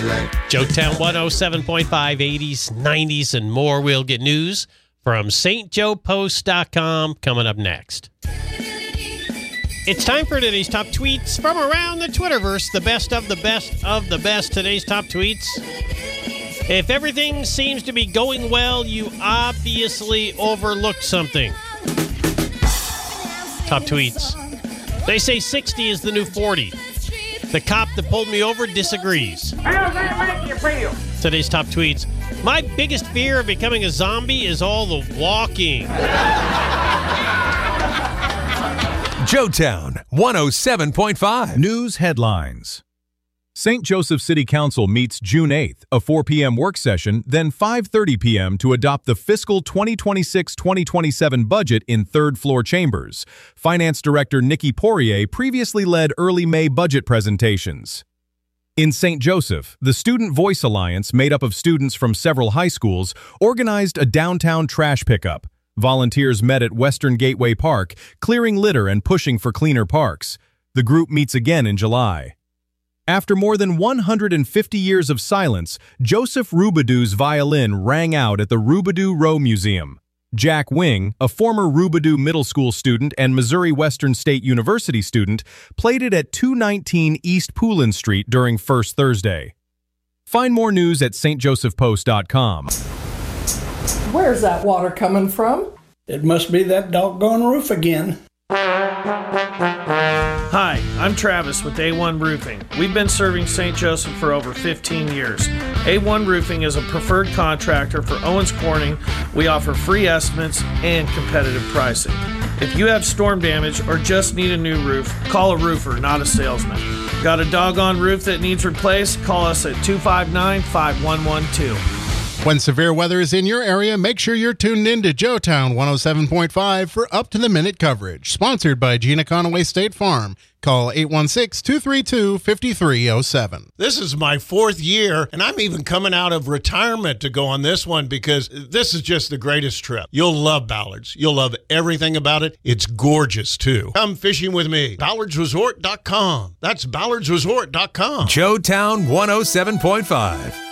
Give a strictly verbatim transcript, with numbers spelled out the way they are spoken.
Joetown one oh seven point five, eighties, nineties, and more. We'll get news from St Joe Post dot com coming up next. It's time for today's top tweets from around the Twitterverse. The best of the best of the best. Today's top tweets. If everything seems to be going well, you obviously overlooked something. Top tweets. They say sixty is the new forty. The cop that pulled me over disagrees. How does that make you feel? Today's top tweets. My biggest fear of becoming a zombie is all the walking. Joetown one oh seven point five. News headlines. Saint Joseph City Council meets June eighth, a four p.m. work session, then five thirty p.m. to adopt the fiscal twenty twenty-six twenty twenty-seven budget in third-floor chambers. Finance Director Nikki Poirier previously led early May budget presentations. In Saint Joseph, the Student Voice Alliance, made up of students from several high schools, organized a downtown trash pickup. Volunteers met at Western Gateway Park, clearing litter and pushing for cleaner parks. The group meets again in July. After more than one hundred fifty years of silence, Joseph Roubidou's violin rang out at the Roubidou Row Museum. Jack Wing, a former Roubidou Middle School student and Missouri Western State University student, played it at two nineteen East Poulin Street during First Thursday. Find more news at st joseph post dot com. Where's that water coming from? It must be that doggone roof again. Hi, I'm Travis with A one Roofing. We've been serving Saint Joseph for over fifteen years. A one Roofing is a preferred contractor for Owens Corning. We offer free estimates and competitive pricing. If you have storm damage or just need a new roof, call a roofer, not a salesman. Got a doggone roof that needs replaced? Call us at two five nine, five one one two. When severe weather is in your area, make sure you're tuned in to Joetown one oh seven point five for up-to-the-minute coverage. Sponsored by Gina Conaway State Farm. Call eight one six, two three two, five three zero seven. This is my fourth year, and I'm even coming out of retirement to go on this one because this is just the greatest trip. You'll love Ballards. You'll love everything about it. It's gorgeous, too. Come fishing with me. ballards resort dot com. That's ballards resort dot com. Joetown one oh seven point five.